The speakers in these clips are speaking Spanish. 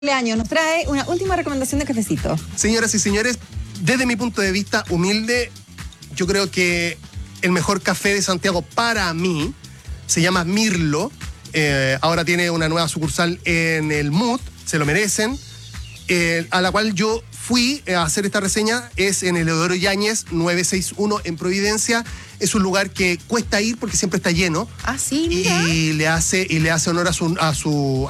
Años nos trae una última recomendación de cafecito. Señoras y señores, desde mi punto de vista humilde, yo creo que el mejor café de Santiago para mí se llama Mirlo. Ahora tiene una nueva sucursal en el MUT, se lo merecen. A la cual yo fui a hacer esta reseña, es en el Eudoro Yáñez 961 en Providencia. Es un lugar que cuesta ir porque siempre está lleno. Ah, sí, mira. Y le hace honor a su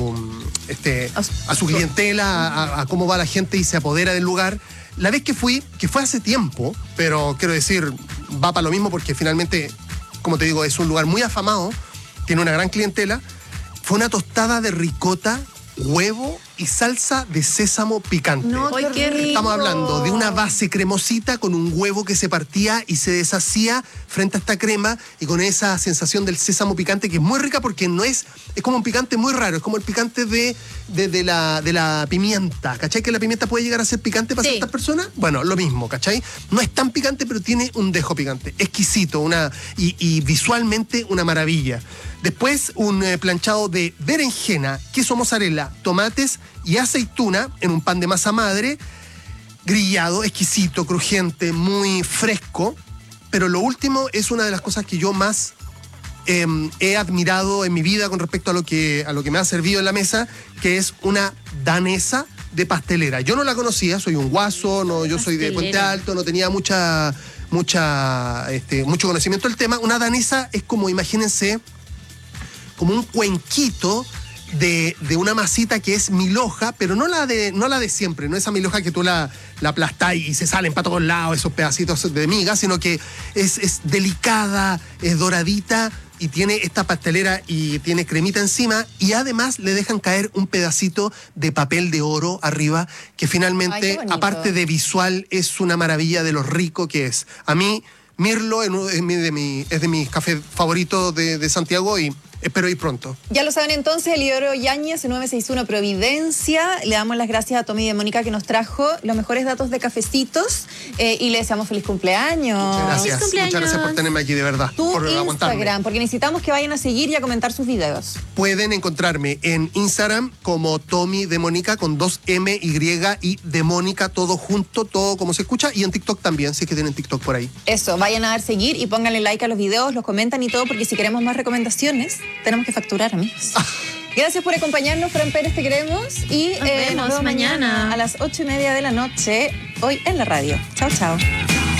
clientela, a cómo va la gente y se apodera del lugar. La vez que fui, que fue hace tiempo, pero quiero decir, va para lo mismo porque finalmente, como te digo, es un lugar muy afamado, tiene una gran clientela. Fue una tostada de ricota, huevo y salsa de sésamo picante. No, qué rico. Estamos hablando de una base cremosita con un huevo que se partía y se deshacía frente a esta crema y con esa sensación del sésamo picante que es muy rica porque no es como un picante muy raro, es como el picante de la pimienta, ¿cachai? Que la pimienta puede llegar a ser picante para ciertas personas. Bueno, lo mismo, ¿cachai? No es tan picante, pero tiene un dejo picante. Exquisito, y visualmente una maravilla. Después un planchado de berenjena, queso mozzarella, tomates y aceituna en un pan de masa madre, grillado, exquisito, crujiente, muy fresco. Pero lo último es una de las cosas que yo más he admirado en mi vida con respecto a lo que me ha servido en la mesa, que es una danesa de pastelera. Yo no la conocía, soy un guaso, yo soy de Puente Alto, no tenía mucho conocimiento del tema. Una danesa es como, imagínense, como un cuenquito de una masita que es milhoja, pero no la de siempre, no esa milhoja que tú la aplastás y se salen para todos lados esos pedacitos de miga, sino que es delicada, es doradita y tiene esta pastelera y tiene cremita encima y además le dejan caer un pedacito de papel de oro arriba que finalmente, aparte de visual, es una maravilla de lo rico que es. A mí, Mirlo es de mis cafés favoritos de Santiago y espero ir pronto. Ya lo saben entonces, el Eudoro Yáñez 961 Providencia. Le damos las gracias a Tommy y de Mónica que nos trajo los mejores datos de cafecitos y le deseamos feliz cumpleaños. Muchas gracias. Muchas gracias por tenerme aquí, de verdad. Por Instagram, porque necesitamos que vayan a seguir y a comentar sus videos. Pueden encontrarme en Instagram como Tommy de Mónica con 2 M, Y y de Mónica, todo junto, todo como se escucha, y en TikTok también, si es que tienen TikTok por ahí. Eso, vayan a dar seguir y pónganle like a los videos, los comentan y todo, porque si queremos más recomendaciones, tenemos que facturar, amigos. Gracias por acompañarnos, Fran Pérez, te queremos. Y nos vemos mañana a las 8:30 de la noche, hoy en la radio. Chao, chao.